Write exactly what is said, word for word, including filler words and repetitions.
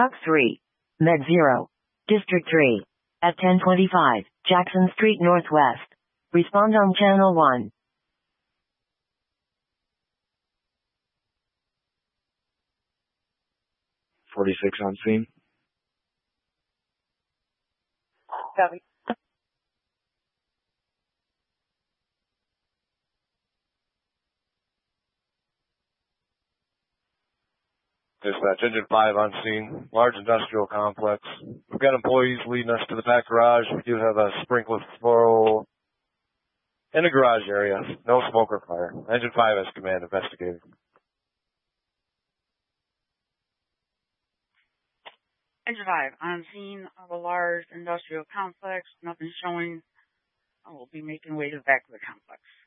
Truck three. Med zero. District three. At ten twenty-five, Jackson Street Northwest. Respond on channel one. forty-six on scene. Copy. Dispatch, Engine five on scene, large industrial complex. We've got employees leading us to the back garage. We do have a sprinkler flow in the garage area. No smoke or fire. Engine five has command investigating. Engine five, on scene of a large industrial complex. Nothing showing. I will be making way to the back of the complex.